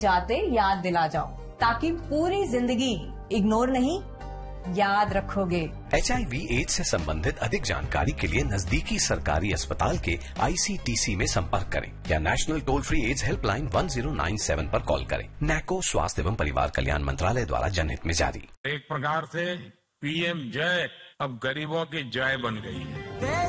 जाते याद दिला जाओ, ताकि पूरी जिंदगी इग्नोर नहीं, याद रखोगे। HIV/AIDS से संबंधित अधिक जानकारी के लिए नजदीकी सरकारी अस्पताल के ICTC में संपर्क करें या national toll free ads helpline 1097 पर कॉल करें। नैको स्वास्थ्य एवं परिवार कल्याण मंत्रालय द्वारा जनहित में जारी। एक प्रकार से PM जय अब गरीबों की जय बन गई है।